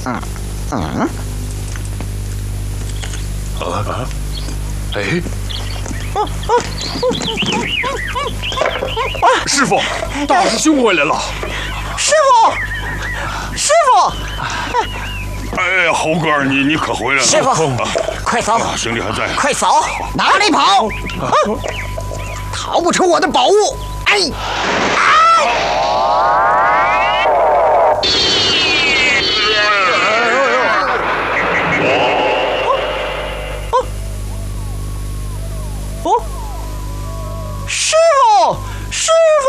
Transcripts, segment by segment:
哎，师傅，大师兄回来了。 师傅， 哎，猴哥，你可回来了。 师傅，快扫！ 兄弟还在。 快扫！哪里跑？逃不出我的宝物！哎！师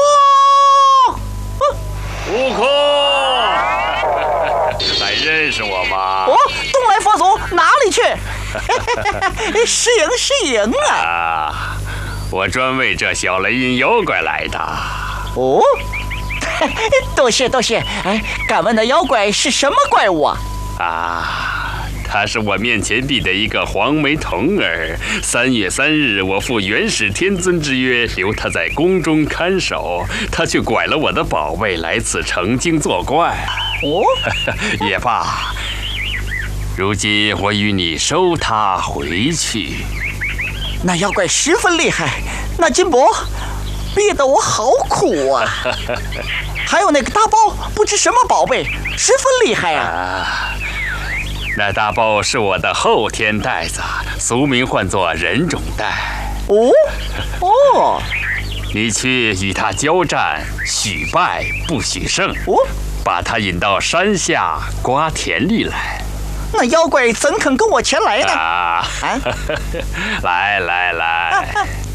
傅！ 悟空，还认识我吗？ 东来佛祖哪里去？失迎啊！ 我专为这小雷音妖怪来的。 多谢。哎，敢问那妖怪是什么怪物啊？ 他是我面前立的一个黄眉童儿。3月3日，我负元始天尊之约，留他在宫中看守，他却拐了我的宝贝来此成精作怪。也罢，如今我与你收他回去。 那妖怪十分厉害，那金箔憋得我好苦啊！还有那个大包，不知什么宝贝，十分厉害啊！ 那大包是我的后天袋子，俗名唤作人种袋。你去与他交战，许败不许胜。把他引到山下瓜田里来。 那妖怪怎肯跟我前来呢？ 来，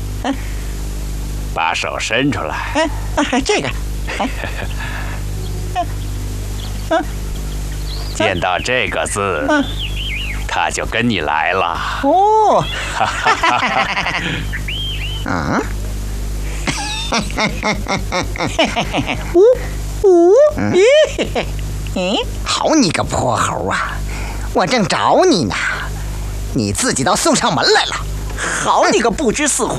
把手伸出来。 这个。 见到这个字，他就跟你来了。 好你个泼猴啊！我正找你呢，你自己倒送上门来了。好你个不知死活！